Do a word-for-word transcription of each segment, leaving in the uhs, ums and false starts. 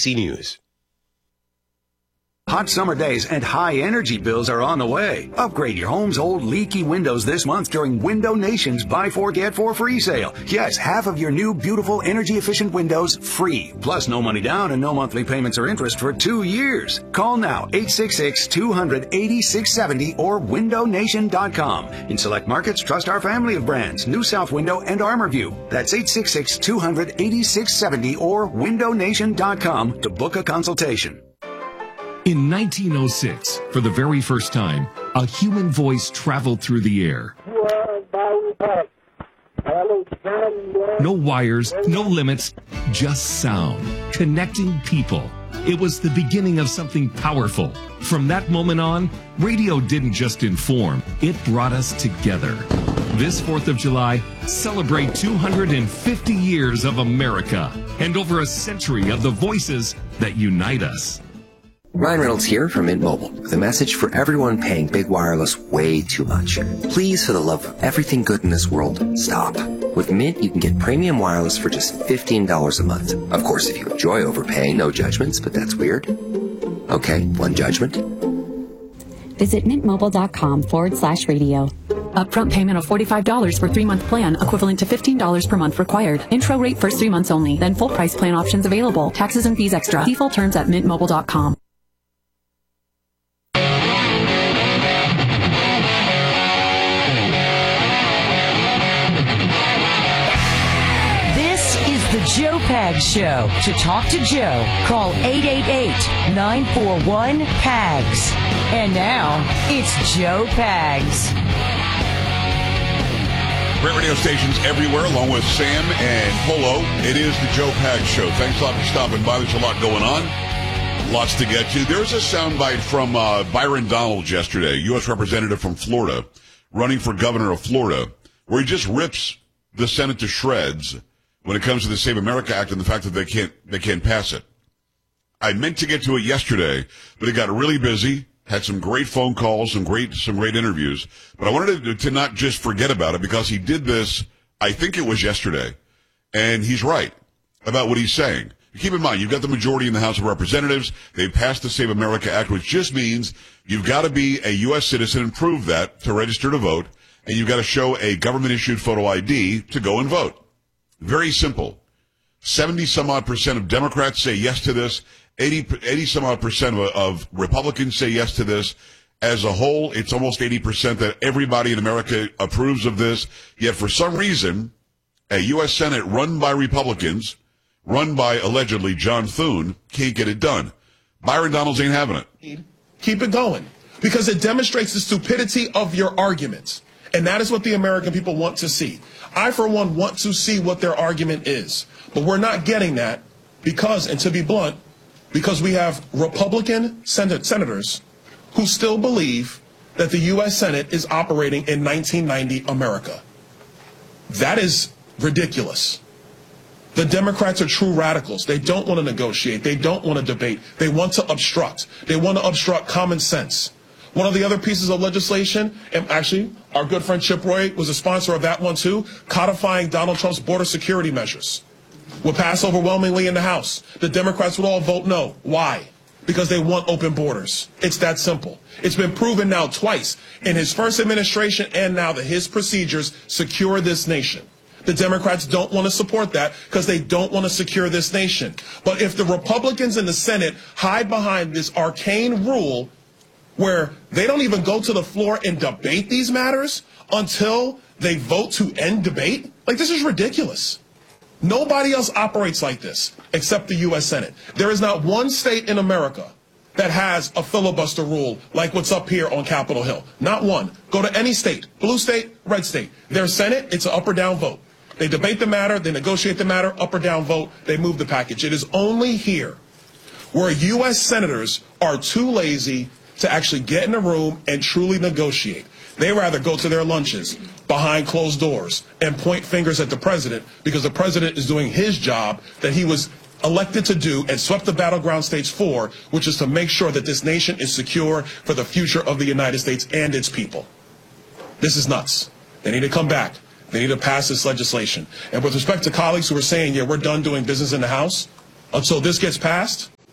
C News. Hot summer days and high energy bills are on the way. Upgrade your home's old leaky windows this month during Window Nation's Buy Four Get Four free sale. Yes, half of your new beautiful energy efficient windows free. Plus no money down and no monthly payments or interest for two years. Call now eight six six, two hundred, eighty-six seventy or window nation dot com. In select markets, trust our family of brands, New South Window and ArmorView. That's eight six six, two hundred, eighty-six seventy or window nation dot com to book a consultation. In nineteen oh six, for the very first time, a human voice traveled through the air. No wires, no limits, just sound, connecting people. It was the beginning of something powerful. From that moment on, radio didn't just inform, it brought us together. This fourth of July, celebrate two hundred fifty years of America and over a century of the voices that unite us. Ryan Reynolds here from Mint Mobile with a message for everyone paying big wireless way too much. Please, for the love of everything good in this world, stop. With Mint, you can get premium wireless for just fifteen dollars a month. Of course, if you enjoy overpaying, no judgments, but that's weird. Okay, one judgment. Visit mintmobile.com forward slash radio. Upfront payment of forty-five dollars for three-month plan, equivalent to fifteen dollars per month required. Intro rate first three months only, then full price plan options available. Taxes and fees extra. Default terms at mint mobile dot com. The Joe Pags Show. To talk to Joe, call eight eight eight, nine four one, P A G S. And now, it's Joe Pags. Great radio stations everywhere, along with Sam and Polo. It is the Joe Pags Show. Thanks a lot for stopping by. There's a lot going on. Lots to get to. There's a soundbite from uh, Byron Donalds yesterday, U S representative from Florida, running for governor of Florida, where he just rips the Senate to shreds when it comes to the Save America Act and the fact that they can't they can't pass it. I meant to get to it yesterday, but it got really busy, had some great phone calls, some great some great interviews. But I wanted to, to not just forget about it because he did this, I think it was yesterday, and he's right about what he's saying. Keep in mind, you've got the majority in the House of Representatives. They passed the Save America Act, which just means you've got to be a U S citizen and prove that to register to vote, and you've got to show a government-issued photo I D to go and vote. Very simple. seventy some odd percent of Democrats say yes to this. eighty, eighty some odd percent of, of Republicans say yes to this. As a whole, it's almost eighty percent that everybody in America approves of this. Yet for some reason, a U S Senate run by Republicans, run by allegedly John Thune, can't get it done. Byron Donalds ain't having it. Keep it going, because it demonstrates the stupidity of your arguments. And that is what the American people want to see. I, for one, want to see what their argument is. But we're not getting that because, and to be blunt, because we have Republican sen- senators who still believe that the U S Senate is operating in nineteen ninety America. That is ridiculous. The Democrats are true radicals. They don't want to negotiate. They don't want to debate. They want to obstruct. They want to obstruct common sense. One of the other pieces of legislation, and actually our good friend Chip Roy was a sponsor of that one too, codifying Donald Trump's border security measures, would pass overwhelmingly in the House. The Democrats would all vote no. Why? Because they want open borders. It's that simple. It's been proven now twice in his first administration and now that his procedures secure this nation. The Democrats don't want to support that because they don't want to secure this nation. But if the Republicans in the Senate hide behind this arcane rule where they don't even go to the floor and debate these matters until they vote to end debate, like, this is ridiculous. Nobody else operates like this except the U S Senate. There is not one state in America that has a filibuster rule like what's up here on Capitol Hill. Not one. Go to any state, blue state, red state. Their Senate, it's an up or down vote. They debate the matter, they negotiate the matter, up or down vote, they move the package. It is only here where U S senators are too lazy to actually get in a room and truly negotiate. They rather go to their lunches behind closed doors and point fingers at the president because the president is doing his job that he was elected to do and swept the battleground states for, which is to make sure that this nation is secure for the future of the United States and its people. This is nuts. They need to come back. They need to pass this legislation. And with respect to colleagues who are saying, yeah, we're done doing business in the House until this gets passed,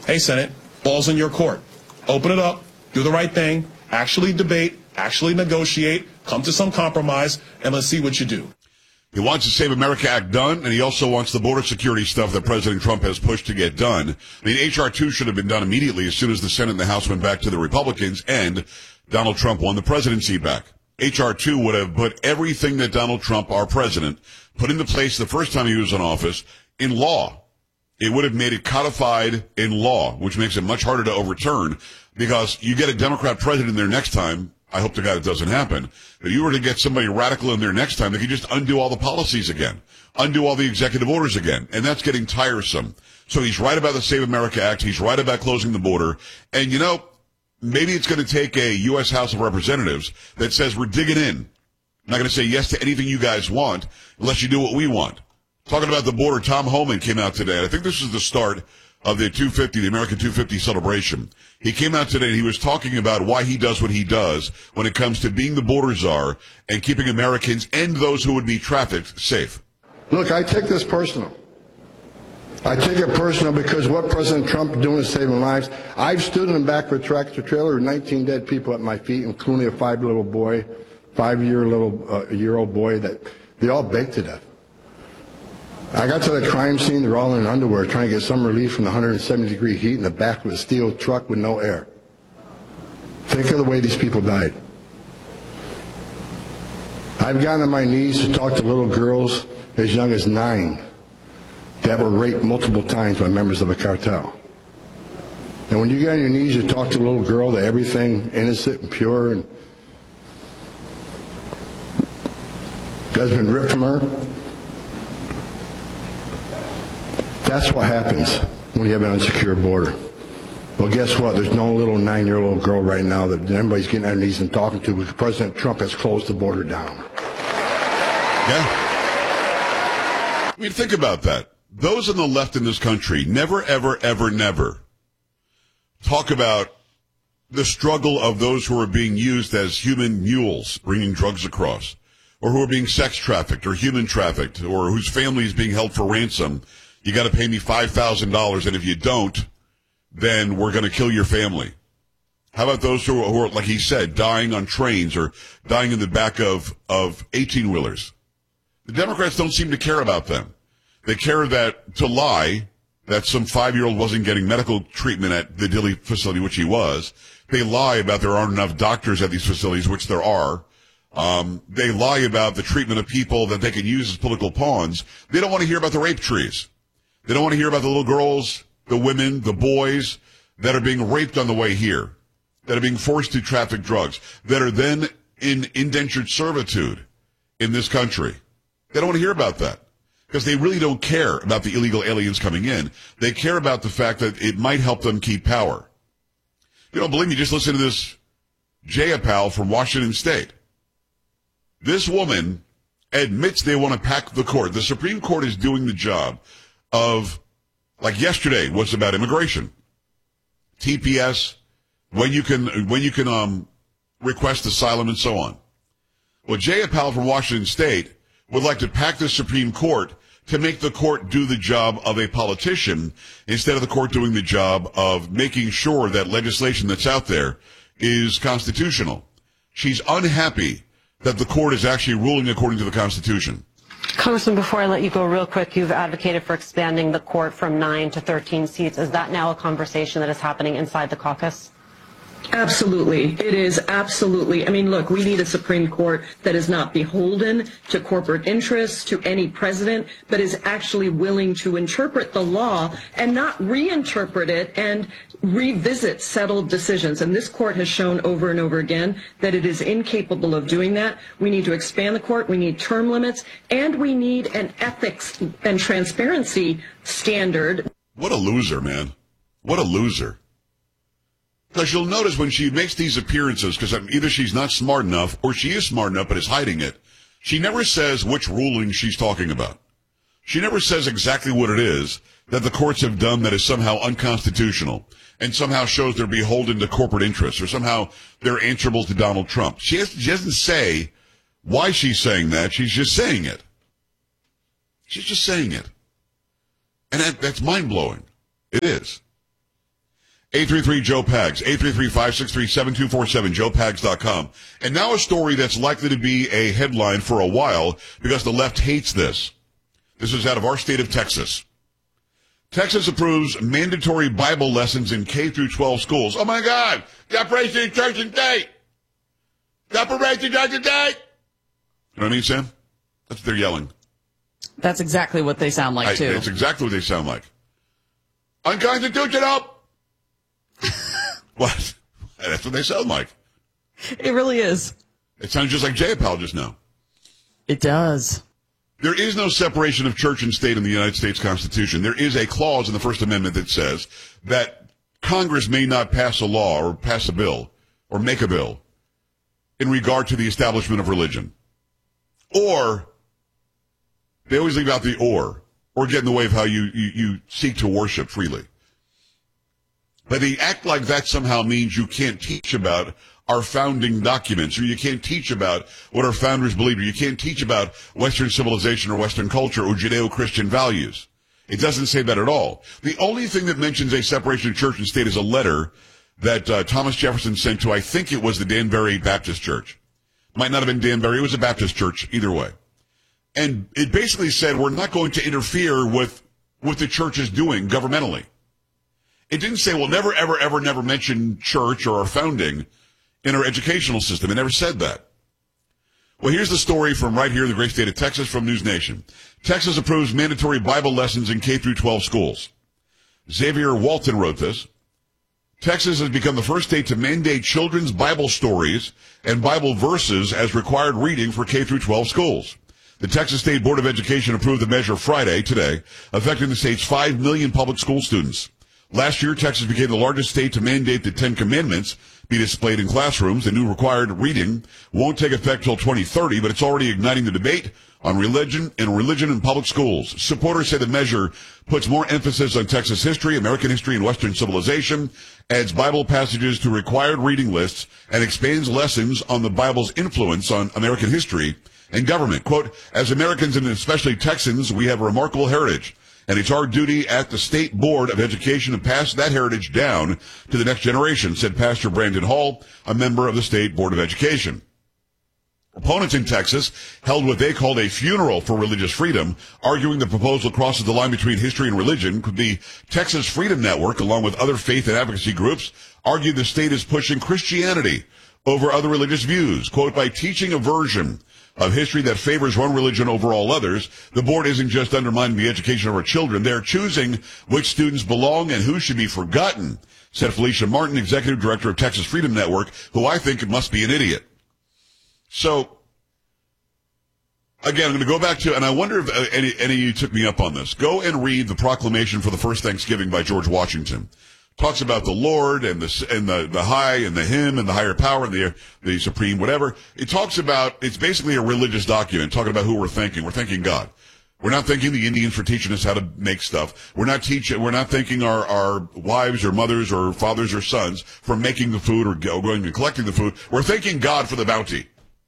hey, Senate, ball's in your court. Open it up, do the right thing, actually debate, actually negotiate, come to some compromise, and let's see what you do. He wants the Save America Act done, and he also wants the border security stuff that President Trump has pushed to get done. I mean, H R two should have been done immediately as soon as the Senate and the House went back to the Republicans and Donald Trump won the presidency back. H R two would have put everything that Donald Trump, our president, put into place the first time he was in office in law. It would have made it codified in law, which makes it much harder to overturn because you get a Democrat president there next time. I hope to God it doesn't happen. If you were to get somebody radical in there next time, they could just undo all the policies again, undo all the executive orders again, and that's getting tiresome. So he's right about the Save America Act. He's right about closing the border. And, you know, maybe it's going to take a U S House of Representatives that says we're digging in. I'm not going to say yes to anything you guys want unless you do what we want. Talking about the border, Tom Homan came out today. I think this is the start of the two fifty, the American two fifty celebration. He came out today and he was talking about why he does what he does when it comes to being the border czar and keeping Americans and those who would be trafficked safe. Look, I take this personal. I take it personal because what President Trump is doing is saving lives. I've stood in the back of a tractor trailer with nineteen dead people at my feet, including a five-little boy, five-year little uh, year old boy that they all baked to death. I got to the crime scene, they're all in underwear trying to get some relief from the one hundred seventy degree heat in the back of a steel truck with no air. Think of the way these people died. I've gotten on my knees to talk to little girls as young as nine that were raped multiple times by members of a cartel. And when you get on your knees to talk to a little girl that everything innocent and pure and has been ripped from her, that's what happens when you have an unsecured border. Well, guess what? There's no little nine-year-old girl right now that anybody's getting on their knees and talking to because President Trump has closed the border down. Yeah. I mean, think about that. Those on the left in this country never, ever, ever, never talk about the struggle of those who are being used as human mules bringing drugs across, or who are being sex trafficked or human trafficked, or whose family is being held for ransom. You got to pay me five thousand dollars, and if you don't, then we're going to kill your family. How about those who are, who are, like he said, dying on trains or dying in the back of, of eighteen-wheelers? The Democrats don't seem to care about them. They care that to lie that some five-year-old wasn't getting medical treatment at the Dilley facility, which he was. They lie about there aren't enough doctors at these facilities, which there are. Um, they lie about the treatment of people that they can use as political pawns. They don't want to hear about the rape trees. They don't want to hear about the little girls, the women, the boys that are being raped on the way here, that are being forced to traffic drugs, that are then in indentured servitude in this country. They don't want to hear about that because they really don't care about the illegal aliens coming in. They care about the fact that it might help them keep power. You don't believe me? Just listen to this Jayapal from Washington State. This woman admits they want to pack the court. The Supreme Court is doing the job of, like yesterday was about immigration, T P S, when you can when you can um request asylum and so on. Well, Jayapal from Washington State would like to pack the Supreme Court to make the court do the job of a politician instead of the court doing the job of making sure that legislation that's out there is constitutional. She's unhappy that the court is actually ruling according to the Constitution. Congressman, before I let you go real quick, you've advocated for expanding the court from nine to thirteen seats. Is that now a conversation that is happening inside the caucus? Absolutely. It is absolutely. I mean, look, we need a Supreme Court that is not beholden to corporate interests, to any president, but is actually willing to interpret the law and not reinterpret it and revisit settled decisions. And this court has shown over and over again that it is incapable of doing that. We need to expand the court. We need term limits, and we need an ethics and transparency standard. What a loser, man. What a loser. Because you'll notice when she makes these appearances, because either she's not smart enough or she is smart enough but is hiding it, she never says which ruling she's talking about. She never says exactly what it is that the courts have done that is somehow unconstitutional and somehow shows they're beholden to corporate interests or somehow they're answerable to Donald Trump. She, has, she doesn't say why she's saying that. She's just saying it. She's just saying it. And that, that's mind-blowing. It is. eight three three, Joe Pags, eight three three, five six three, seven two four seven, joe pags dot com. And now a story that's likely to be a headline for a while because the left hates this. This is out of our state of Texas. Texas approves mandatory Bible lessons in K through twelve schools. Oh my God! Separation of church and state! Separation of church and state! You know what I mean, Sam? That's what they're yelling. That's exactly what they sound like, I, too. It's exactly what they sound like. Unconstitutional! What? That's what they sound like. It really is. It sounds just like Jayapal just now. It does. There is no separation of church and state in the United States Constitution. There is a clause in the First Amendment that says that Congress may not pass a law or pass a bill or make a bill in regard to the establishment of religion. Or, they always leave out the or, or get in the way of how you, you, you seek to worship freely. But they act like that somehow means you can't teach about our founding documents, or you can't teach about what our founders believed, or you can't teach about Western civilization or Western culture or Judeo-Christian values. It doesn't say that at all. The only thing that mentions a separation of church and state is a letter that uh, Thomas Jefferson sent to, I think it was the Danbury Baptist Church. Might not have been Danbury, it was a Baptist church, either way. And it basically said we're not going to interfere with what the church is doing governmentally. It didn't say we'll never, ever, ever, never mention church or our founding in our educational system. It never said that. Well, here's the story from right here in the great state of Texas from News Nation. Texas approves mandatory Bible lessons in K through twelve schools. Xavier Walton wrote this. Texas has become the first state to mandate children's Bible stories and Bible verses as required reading for K through twelve schools. The Texas State Board of Education approved the measure Friday, today, affecting the state's five million public school students. Last year, Texas became the largest state to mandate the Ten Commandments be displayed in classrooms. The new required reading won't take effect till twenty thirty, but it's already igniting the debate on religion and religion in public schools. Supporters say the measure puts more emphasis on Texas history, American history, and Western civilization, adds Bible passages to required reading lists, and expands lessons on the Bible's influence on American history and government. Quote, as Americans and especially Texans, we have a remarkable heritage, and it's our duty at the State Board of Education to pass that heritage down to the next generation, said Pastor Brandon Hall, a member of the State Board of Education. Opponents in Texas held what they called a funeral for religious freedom, arguing the proposal crosses the line between history and religion. The Texas Freedom Network, along with other faith and advocacy groups, argued the state is pushing Christianity over other religious views. Quote, by teaching a version of history that favors one religion over all others, the board isn't just undermining the education of our children, they're choosing which students belong and who should be forgotten, said Felicia Martin, executive director of Texas Freedom Network, who I think must be an idiot. So, again, I'm going to go back to, and I wonder if any, any of you took me up on this. Go and read the Proclamation for the First Thanksgiving by George Washington. Talks about the Lord and the and the, the high and the hymn and the higher power and the the supreme whatever. It talks about, it's basically a religious document talking about who we're thanking. We're thanking God. We're not thanking the Indians for teaching us how to make stuff. We're not teaching. We're not thanking our our wives or mothers or fathers or sons for making the food or going and collecting the food. We're thanking God for the bounty.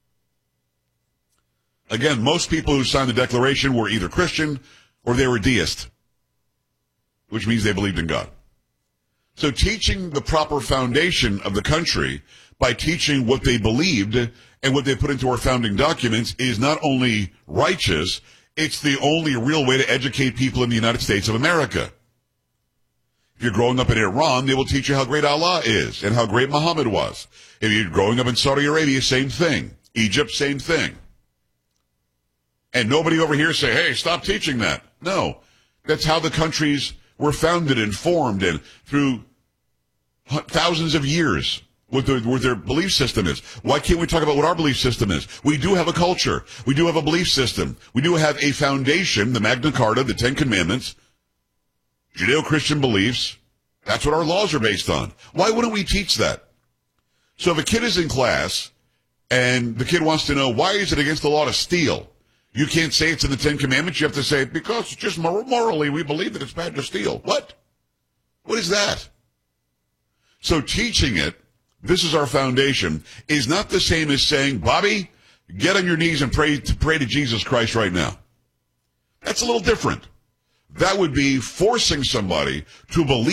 Again, most people who signed the Declaration were either Christian or they were deist, which means they believed in God. So teaching the proper foundation of the country by teaching what they believed and what they put into our founding documents is not only righteous, it's the only real way to educate people in the United States of America. If you're growing up in Iran, they will teach you how great Allah is and how great Muhammad was. If you're growing up in Saudi Arabia, same thing. Egypt, same thing. And nobody over here say, hey, stop teaching that. No, that's how the countries were founded and formed and through thousands of years what, the, what their belief system is. Why can't we talk about what our belief system is? We do have a culture. We do have a belief system. We do have a foundation, the Magna Carta, the Ten Commandments, Judeo-Christian beliefs. That's what our laws are based on. Why wouldn't we teach that? So if a kid is in class and the kid wants to know, why is it against the law to steal? You can't say it's in the Ten Commandments. You have to say, because it's just mor- morally, we believe that it's bad to steal. What? What is that? So teaching it, this is our foundation, is not the same as saying, Bobby, get on your knees and pray to, pray to Jesus Christ right now. That's a little different. That would be forcing somebody to believe